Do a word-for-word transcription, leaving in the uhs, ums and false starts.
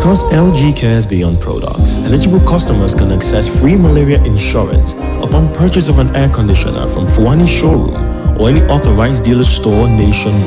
Because L G cares beyond products, eligible customers can access free malaria insurance upon purchase of an air conditioner from Fuani Showroom or any authorized dealer store nationwide.